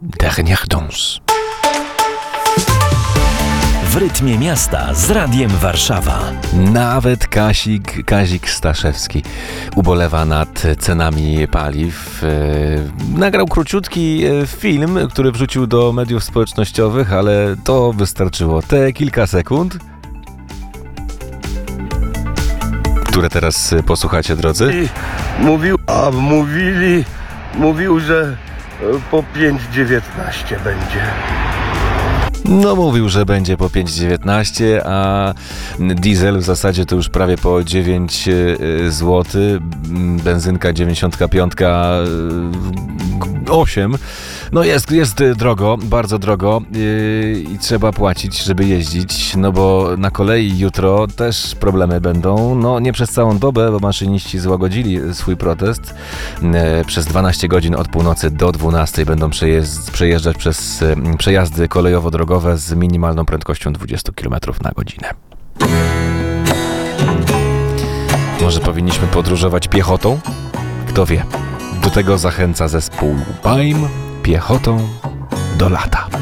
Dernière danse. W rytmie miasta z Radiem Warszawa. Nawet Kazik Staszewski ubolewa nad cenami paliw. Nagrał króciutki film, który wrzucił do mediów społecznościowych, ale to wystarczyło. Te kilka sekund, które teraz posłuchacie, drodzy. I mówił, że po 5,19 będzie. No mówił, że będzie po 5,19, a diesel w zasadzie to już prawie po 9 zł, benzynka 95, 8. No jest drogo, bardzo drogo i trzeba płacić, żeby jeździć, no bo na kolei jutro też problemy będą, no nie przez całą dobę, bo maszyniści złagodzili swój protest. Przez 12 godzin od północy do 12 będą przejeżdżać przez przejazdy kolejowo-drogowe z minimalną prędkością 20 km na godzinę. Może powinniśmy podróżować piechotą? Kto wie. Do tego zachęca zespół Baim, piechotą do lata.